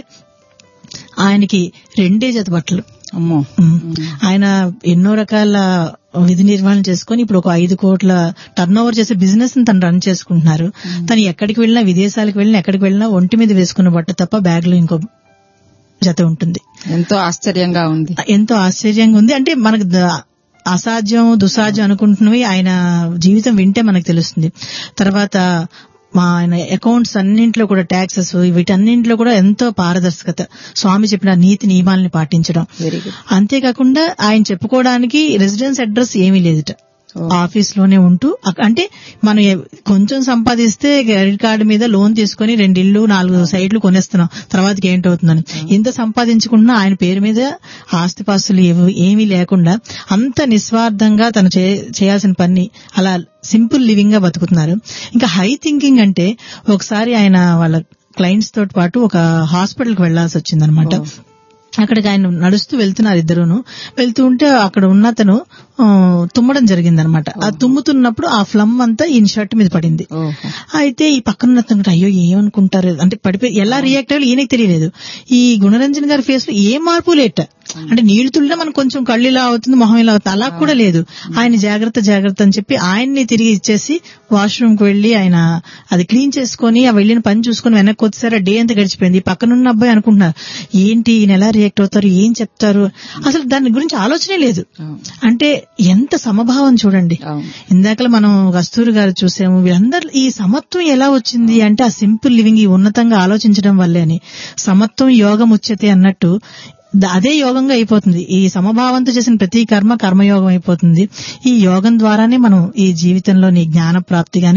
ఆయనకి రెండే జత బట్టలు. అమ్మో. ఆయన ఎన్నో రకాల విధి నిర్వహణ చేసుకుని ఇప్పుడు ఒక ఐదు కోట్ల టర్న్ ఓవర్ చేసే బిజినెస్ ని తను రన్ చేసుకుంటున్నారు. తను ఎక్కడికి వెళ్ళినా, విదేశాలకు వెళ్ళినా, ఎక్కడికి వెళ్ళినా ఒంటి మీద వేసుకున్న బట్ట తప్ప బ్యాగ్ లో ఇంకో జత ఉంటుంది. ఎంతో ఆశ్చర్యంగా ఉంది. ఎంతో ఆశ్చర్యంగా ఉంది. అంటే మనకు అసాధ్యం, దుసాధ్యం అనుకుంటున్నవి ఆయన జీవితం వింటే మనకు తెలుస్తుంది. తర్వాత మా ఆయన అకౌంట్స్ అన్నింటిలో కూడా ట్యాక్సెస్ వీటన్నింటిలో కూడా ఎంతో పారదర్శకత, స్వామి చెప్పిన నీతి నియమాలని పాటించడం. అంతేకాకుండా ఆయన చెప్పుకోవడానికి రెసిడెన్స్ అడ్రస్ ఏమీ లేదుట. ఆఫీస్ లోనే ఉంటూ, అంటే మనం కొంచెం సంపాదిస్తే క్రెడిట్ కార్డు మీద లోన్ తీసుకుని రెండు ఇళ్లు నాలుగు సైట్లు కొనేస్తున్నాం, తర్వాతకి ఏంటవుతుందని. ఇంత సంపాదించుకుంటున్నా ఆయన పేరు మీద ఆస్తిపాస్తులు ఏమీ లేకుండా అంత నిస్వార్థంగా తను చేయాల్సిన పని అలా సింపుల్ లివింగ్ గా బతుకుతున్నారు. ఇంకా హై థింకింగ్ అంటే ఒకసారి ఆయన వాళ్ళ క్లయింట్స్ తోటి పాటు ఒక హాస్పిటల్ కి వెళ్లాల్సి వచ్చిందనమాట. అక్కడికి ఆయన నడుస్తూ వెళ్తున్నారు ఇద్దరును. వెళ్తూ ఉంటే అక్కడ ఉన్న అతను తుమ్మడం జరిగిందనమాట. ఆ తుమ్ముతున్నప్పుడు ఆ ఫ్లమ్ అంతా ఈయన షర్ట్ మీద పడింది. అయితే ఈ పక్కన అతను అయ్యో ఏమనుకుంటారు అంటే పడిపోయి ఎలా రియాక్ట్ అయ్యాలో ఈయనకి తెలియలేదు. ఈ గుణరంజన్ గారి ఫేస్ లో ఏ మార్పు లేట. అంటే నీళ్లు తుల్లినా మనకు కొంచెం కళ్ళు ఇలా అవుతుంది, మొహం ఇలా అవుతుంది, అలా కూడా లేదు. ఆయన జాగ్రత్త జాగ్రత్త అని చెప్పి ఆయన్ని తిరిగి ఇచ్చేసి వాష్రూమ్ కు వెళ్లి ఆయన అది క్లీన్ చేసుకుని ఆ వెళ్లిన పని చూసుకుని వెనక్కి వచ్చేసారు. డే అంతా గడిచిపోయింది. పక్కనున్న అబ్బాయి అనుకుంటున్నారు ఏంటి ఈయన ఎలా రియాక్ట్ అవుతారు, ఏం చెప్తారు, అసలు దాని గురించి ఆలోచనే లేదు. అంటే ఎంత సమభావం చూడండి. ఇందాక మనం కస్తూరి గారు చూసాము. వీళ్ళందరూ ఈ సమత్వం ఎలా వచ్చింది అంటే ఆ సింపుల్ లివింగ్, ఈ ఉన్నతంగా ఆలోచించడం వల్లే అని. సమత్వం యోగం ఉచ్యతే అన్నట్టు అదే యోగంగా అయిపోతుంది. ఈ సమభావంతో చేసిన ప్రతి కర్మ కర్మయోగం అయిపోతుంది. ఈ యోగం ద్వారానే మనం ఈ జీవితంలోని జ్ఞాన ప్రాప్తి గాని మన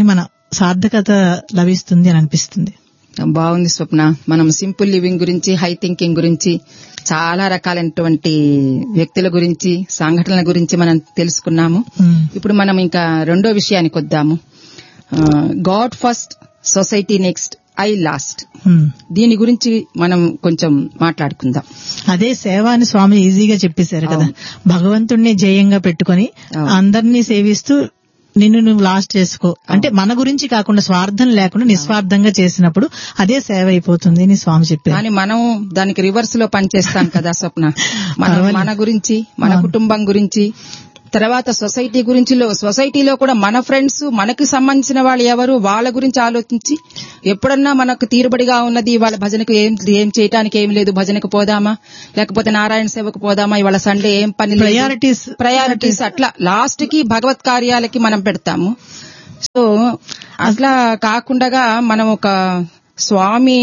సార్థకత లభిస్తుంది అని అనిపిస్తుంది. బాగుంది స్వప్న. మనం సింపుల్ లివింగ్ గురించి, హై థింకింగ్ గురించి, చాలా రకాలైనటువంటి వ్యక్తుల గురించి, సంఘటనల గురించి మనం తెలుసుకున్నాము. ఇప్పుడు మనం ఇంకా రెండో విషయానికి వద్దాము. God first, society next, I last. దీని గురించి మనం కొంచెం మాట్లాడుకుందాం. అదే సేవ అని స్వామి ఈజీగా చెప్పేశారు కదా. భగవంతుణ్ణి జయంగా పెట్టుకుని అందరినీ సేవిస్తూ నిన్ను నువ్వు లాస్ట్ చేసుకో అంటే మన గురించి కాకుండా స్వార్థం లేకుండా నిస్వార్థంగా చేసినప్పుడు అదే సేవ అయిపోతుంది అని స్వామి చెప్పారు. కానీ మనం దానికి రివర్స్ లో పనిచేస్తాం కదా స్వప్న. మనం మన గురించి, మన కుటుంబం గురించి, తర్వాత సొసైటీ గురించి, సొసైటీలో కూడా మన ఫ్రెండ్స్, మనకు సంబంధించిన వాళ్ళు ఎవరు, వాళ్ళ గురించి ఆలోచించి ఎప్పుడన్నా మనకు తీరుబడిగా ఉన్నది ఇవాళ భజనకు ఏం ఏం చేయడానికి ఏం లేదు, భజనకు పోదామా, లేకపోతే నారాయణ సేవకు పోదామా, ఇవాళ సండే ఏం పని, ప్రయారిటీస్ ప్రయారిటీస్ అట్లా లాస్ట్ కి భగవత్ కార్యాలకి మనం పెడతాము. సో అట్లా కాకుండా మనం ఒక స్వామి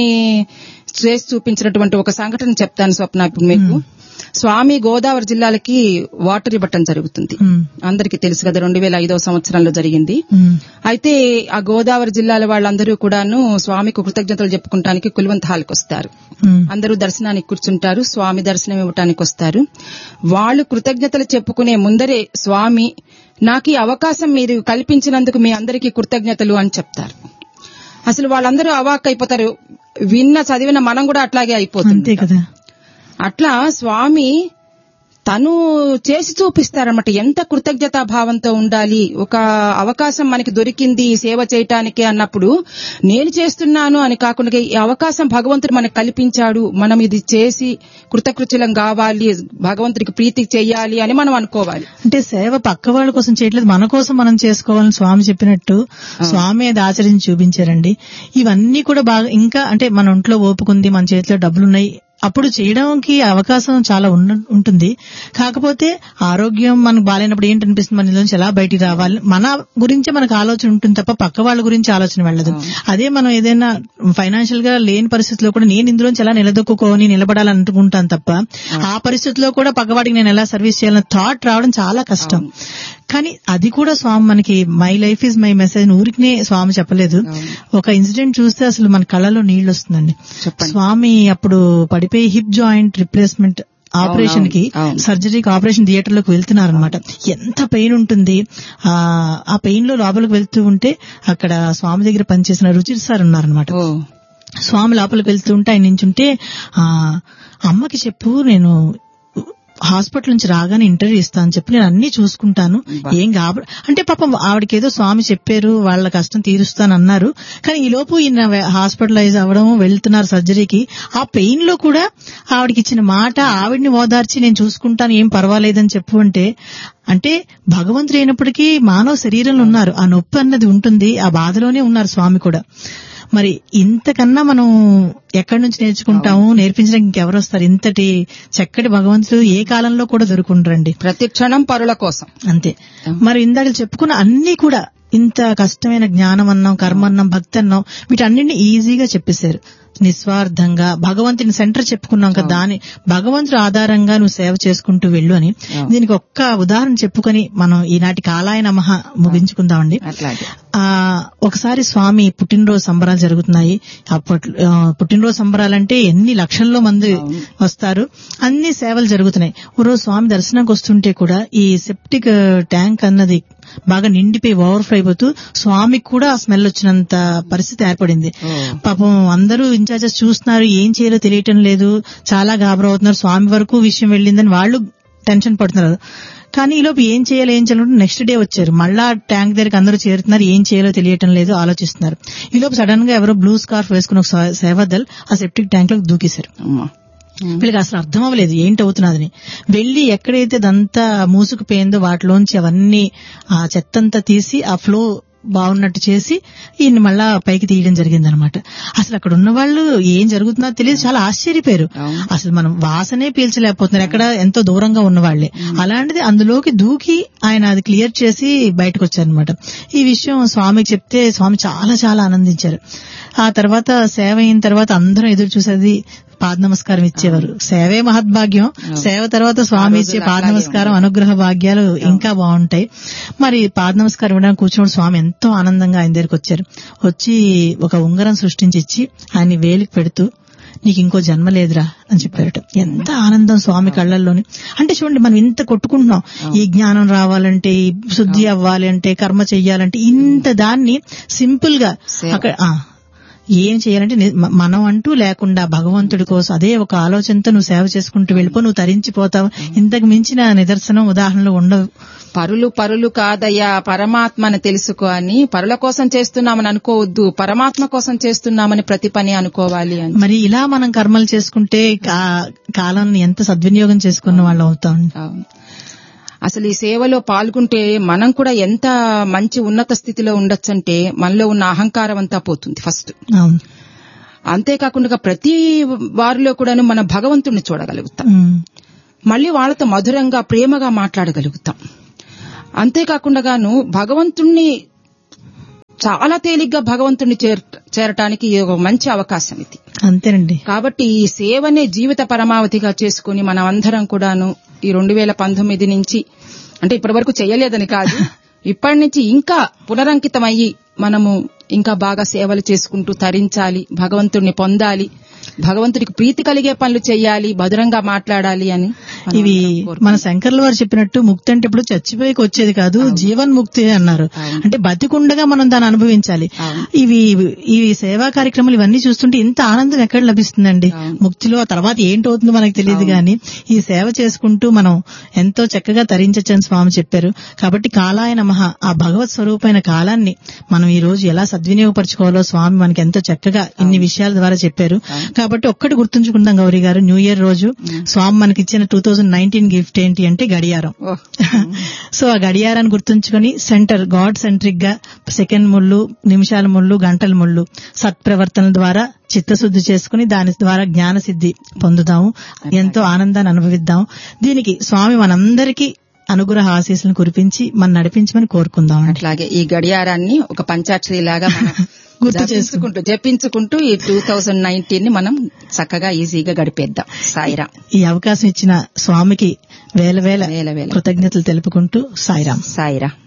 చేసి చూపించినటువంటి ఒక సంఘటన చెప్తాను స్వప్న ఇప్పుడు మీకు. స్వామి గోదావరి జిల్లాలకి వాటర్ ఇవ్వటం జరుగుతుంది. అందరికీ తెలుసు కదా, రెండు వేల ఐదవ సంవత్సరంలో జరిగింది. అయితే ఆ గోదావరి జిల్లాల వాళ్ళందరూ కూడాను స్వామికి కృతజ్ఞతలు చెప్పుకుంటానికి కుల్వంత్ హాల్కి వస్తారు. అందరూ దర్శనానికి కూర్చుంటారు, స్వామి దర్శనం ఇవ్వటానికి వస్తారు. వాళ్ళు కృతజ్ఞతలు చెప్పుకునే ముందరే స్వామి నాకు ఈ అవకాశం మీరు కల్పించినందుకు మీ అందరికీ కృతజ్ఞతలు అని చెప్తారు. అసలు వాళ్ళందరూ అవాక్ అయిపోతారు. విన్న చదివిన మనం కూడా అట్లాగే అయిపోతుంది కదా. అట్లా స్వామి తను చేసి చూపిస్తారన్నమాట. ఎంత కృతజ్ఞతా భావంతో ఉండాలి. ఒక అవకాశం మనకి దొరికింది సేవ చేయటానికి అన్నప్పుడు నేను చేస్తున్నాను అని కాకుండా ఈ అవకాశం భగవంతుడు మనకు కల్పించాడు, మనం ఇది చేసి కృతకృత్యులం కావాలి, భగవంతుడికి ప్రీతి చెయ్యాలి అని మనం అనుకోవాలి. అంటే సేవ పక్క వాళ్ళ కోసం చేయట్లేదు, మన కోసం మనం చేసుకోవాలని స్వామి చెప్పినట్టు స్వామి అది ఆచరించి చూపించారండి. ఇవన్నీ కూడా బాగా ఇంకా అంటే మన ఒంట్లో ఓపుకుంది, మన చేతిలో డబ్బులున్నాయి, అప్పుడు చేయడానికి అవకాశం చాలా ఉంటుంది. కాకపోతే ఆరోగ్యం మనకు బాగాలేనప్పుడు ఏంటనిపిస్తుంది, మన నుంచి ఎలా బయటికి రావాలి, మన గురించే మనకు ఆలోచన ఉంటుంది తప్ప పక్క వాళ్ళ గురించి ఆలోచన వెళ్ళదు. అదే మనం ఏదైనా ఫైనాన్షియల్ గా లేని పరిస్థితిలో కూడా నేను ఇందులోంచి ఎలా నిలదొక్కుని నిలబడాలని అనుకుంటాను తప్ప ఆ పరిస్థితిలో కూడా పక్కవాడికి నేను ఎలా సర్వీస్ చేయాలన్న థాట్ రావడం చాలా కష్టం. కానీ అది కూడా స్వామి మనకి my life is my message ఊరికి స్వామి చెప్పలేదు. ఒక ఇన్సిడెంట్ చూస్తే అసలు మన కళ్ళలో నీళ్లు వస్తుందండి. స్వామి అప్పుడు పడిపోయి హిప్ జాయింట్ రిప్లేస్మెంట్ ఆపరేషన్ కి, సర్జరీకి ఆపరేషన్ థియేటర్ లోకి వెళ్తున్నారనమాట. ఎంత పెయిన్ ఉంటుంది. ఆ పెయిన్ లో లోపలికి వెళ్తూ ఉంటే అక్కడ స్వామి దగ్గర పనిచేసిన రుచి సార్ ఉన్నారనమాట. స్వామి లోపలికి వెళ్తూ ఉంటే ఆయన నించుంటే ఆ అమ్మకి చెప్పు నేను హాస్పిటల్ నుంచి రాగానే ఇంటర్వ్యూ ఇస్తాను చెప్పి నేను అన్ని చూసుకుంటాను, ఏం కాబ అంటే పాపం ఆవిడకి ఏదో స్వామి చెప్పారు వాళ్ళ కష్టం తీరుస్తానన్నారు. కానీ ఈ లోపు ఈయన హాస్పిటలైజ్ అవ్వడం, వెళ్తున్నారు సర్జరీకి. ఆ పెయిన్ లో కూడా ఆవిడకి ఇచ్చిన మాట ఆవిడ్ని ఓదార్చి నేను చూసుకుంటాను ఏం పర్వాలేదని చెప్పు అంటే అంటే భగవంతుడు అయినప్పటికీ మానవ శరీరంలో ఉన్నారు, ఆ నొప్పి అన్నది ఉంటుంది, ఆ బాధలోనే ఉన్నారు స్వామి కూడా. మరి ఇంతకన్నా మనం ఎక్కడి నుంచి నేర్చుకుంటాము, నేర్పించడానికి ఇంకెవరు వస్తారు? ఇంతటి చక్కటి భగవంతుడు ఏ కాలంలో కూడా దొరుకుంటారండి. ప్రతి క్షణం పరుల కోసం అంతే. మరి ఇందాక చెప్పుకున్న అన్ని కూడా ఇంత కష్టమైన జ్ఞానం అన్నాం, కర్మ అన్నాం, భక్తి అన్నాం, వీటన్నింటినీ ఈజీగా చెప్పేశారు. నిస్వార్థంగా భగవంతుని సెంటర్ చెప్పుకున్నాం కదా, దాని భగవంతుడు ఆధారంగా నువ్వు సేవ చేసుకుంటూ వెళ్ళు అని. దీనికి ఒక్క ఉదాహరణ చెప్పుకొని మనం ఈనాటి కాలాయ నమః ముగించుకుందామండి. ఆ ఒకసారి స్వామి పుట్టినరోజు సంబరాలు జరుగుతున్నాయి. అప్పట్లో పుట్టినరోజు సంబరాలంటే ఎన్ని లక్షల్లో మంది వస్తారు, అన్ని సేవలు జరుగుతున్నాయి. ఓ రోజు స్వామి దర్శనానికి వస్తుంటే కూడా ఈ సెప్టిక్ ట్యాంక్ అన్నది బాగా నిండిపోయి ఓవర్ఫ్లో అయిపోతూ స్వామికి కూడా ఆ స్మెల్ వచ్చినంత పరిస్థితి ఏర్పడింది. పాపం అందరూ ఇన్ఛార్జెస్ చూస్తున్నారు, ఏం చేయాలో తెలియటం లేదు, చాలా గాబరా అవుతున్నారు. స్వామి వరకు విషయం వెళ్ళిందని వాళ్ళు టెన్షన్ పడుతున్నారు. కానీ ఈలోపు ఏం చేయాలో ఏం చేయాలంటే నెక్స్ట్ డే వచ్చారు, మళ్ళా ట్యాంక్ దగ్గరికి అందరూ చేరుతున్నారు, ఏం చేయాలో తెలియటం లేదు, ఆలోచిస్తున్నారు. ఈలోపు సడన్ గా ఎవరో బ్లూ స్కార్ఫ్ వేసుకుని ఒక సేవాదల్ ఆ సెప్టిక్ ట్యాంక్ లోకి దూకేశారు. వీళ్ళకి అసలు అర్థం అవ్వలేదు ఏంటవుతున్నదని. వెళ్లి ఎక్కడైతే దంతా మూసుకుపోయిందో వాటిలోంచి అవన్నీ ఆ చెత్తంతా తీసి ఆ ఫ్లో బాగున్నట్టు చేసి ఈయన్ని మళ్ళా పైకి తీయడం జరిగిందనమాట. అసలు అక్కడ ఉన్న వాళ్ళు ఏం జరుగుతుందో తెలియదు, చాలా ఆశ్చర్యపోయారు. అసలు మనం వాసనే పీల్చలేకపోతున్నారు, ఎక్కడ ఎంతో దూరంగా ఉన్న వాళ్లే. అలాంటిది అందులోకి దూకి ఆయన అది క్లియర్ చేసి బయటకు వచ్చారనమాట. ఈ విషయం స్వామికి చెప్తే స్వామి చాలా చాలా ఆనందించారు. ఆ తర్వాత సేవ అయిన తర్వాత అందరం ఎదురు చూసేది పాద నమస్కారం ఇచ్చేవారు. సేవే మహద్భాగ్యం. సేవ తర్వాత స్వామి ఇచ్చే పాద నమస్కారం అనుగ్రహ భాగ్యాలు ఇంకా బాగుంటాయి. మరి పాద నమస్కారం ఇవ్వడానికి కూర్చున్నప్పుడు స్వామి ఎంతో ఆనందంగా ఆయన దగ్గరికి వచ్చారు. వచ్చి ఒక ఉంగరం సృష్టించి ఇచ్చి ఆయన వేలికి పెడుతూ నీకు ఇంకో జన్మ లేదురా అని చెప్పారట. ఎంత ఆనందం స్వామి కళ్ళల్లోని. అంటే చూడండి, మనం ఇంత కొట్టుకుంటున్నాం, ఈ జ్ఞానం రావాలంటే, ఈ శుద్ధి అవ్వాలి అంటే, కర్మ చెయ్యాలంటే, ఇంత దాన్ని సింపుల్ గా అక్కడ ఏం చేయాలంటే మనం అంటూ లేకుండా భగవంతుడి కోసం అదే ఒక ఆలోచనతో నువ్వు సేవ చేసుకుంటూ వెళ్ళిపో, నువ్వు తరించిపోతావు. ఇంతకు మించిన నిదర్శనం ఉదాహరణలు ఉండవు. పరులు పరులు కాదయ్యా, పరమాత్మని తెలుసుకో అని. పరుల కోసం చేస్తున్నామని అనుకోవద్దు, పరమాత్మ కోసం చేస్తున్నామని ప్రతి పని అనుకోవాలి అని. మరి ఇలా మనం కర్మలు చేసుకుంటే కాలాన్ని ఎంత సద్వినియోగం చేసుకున్న వాళ్ళు అవుతాం. అసలు ఈ సేవలో పాల్గొంటే మనం కూడా ఎంత మంచి ఉన్నత స్థితిలో ఉండొచ్చంటే మనలో ఉన్న అహంకారం అంతా పోతుంది ఫస్ట్. అంతేకాకుండా ప్రతి వారిలో కూడాను మన భగవంతుడిని చూడగలుగుతాం. మళ్ళీ వాళ్ళతో మధురంగా ప్రేమగా మాట్లాడగలుగుతాం. అంతేకాకుండాను భగవంతుణ్ణి చాలా తేలిగ్గా భగవంతుణ్ణి చేరటానికి ఒక మంచి అవకాశం ఇది. అంతేనండి. కాబట్టి ఈ సేవనే జీవిత పరమావధిగా చేసుకుని మనం అందరం కూడాను ఈ రెండు వేల పంతొమ్మిది నుంచి, అంటే ఇప్పటి వరకు చేయలేదని కాదు, ఇప్పటి నుంచి ఇంకా పునరంకితమయ్యి మనము ఇంకా బాగా సేవలు చేసుకుంటూ తరించాలి, భగవంతుడిని పొందాలి, భగవంతుడికి ప్రీతి కలిగే పనులు చేయాలి, మధురంగా మాట్లాడాలి అని. ఇవి మన శంకర్ల వారు చెప్పినట్టు ముక్తి అంటే ఇప్పుడు చచ్చిపోయికి వచ్చేది కాదు, జీవన్ ముక్తి అన్నారు. అంటే బతికుండగా మనం దాన్ని అనుభవించాలి. ఇవి ఇవి సేవా కార్యక్రమాలు ఇవన్నీ చూస్తుంటే ఇంత ఆనందం ఎక్కడ లభిస్తుందండి. ముక్తిలో ఆ తర్వాత ఏంటవుతుందో మనకు తెలియదు గాని ఈ సేవ చేసుకుంటూ మనం ఎంతో చక్కగా తరించచ్చని స్వామి చెప్పారు. కాబట్టి కాలాయ నమః, ఆ భగవత్ స్వరూపమైన కాలాన్ని మనం ఈ రోజు ఎలా సద్వినియోగపరచుకోవాలో స్వామి మనకి ఎంతో చక్కగా ఇన్ని విషయాల ద్వారా చెప్పారు. కాబట్టి ఒక్కటి గుర్తుంచుకుందాం గౌరీ గారు, న్యూ ఇయర్ రోజు స్వామి మనకి ఇచ్చిన టూ థౌజండ్ నైన్టీన్ గిఫ్ట్ ఏంటి అంటే గడియారం. సో ఆ గడియారాన్ని గుర్తుంచుకొని సెంటర్ గాడ్ సెంట్రిక్ గా సెకండ్ ముళ్ళు, నిమిషాల ముళ్ళు, గంటల ముళ్ళు సత్ప్రవర్తన ద్వారా చిత్తశుద్ధి చేసుకుని దాని ద్వారా జ్ఞాన సిద్ధి పొందుదాము, ఎంతో ఆనందాన్ని అనుభవిద్దాం. దీనికి స్వామి మనందరికీ అనుగ్రహ ఆశీస్సులను కురిపించి మనం నడిపించమని కోరుకుందాం. అట్లాగే ఈ గడియారాన్ని ఒక పంచాక్షరి లాగా మనం గుర్తు చేసుకుంటూ జపించుకుంటూ ఈ టూ థౌజండ్ నైన్టీన్ ని మనం చక్కగా ఈజీగా గడిపేద్దాం. సాయిరాం. ఈ అవకాశం ఇచ్చిన స్వామికి వేల వేల కృతజ్ఞతలు తెలుపుకుంటూ సాయిరాం. సాయిరాం.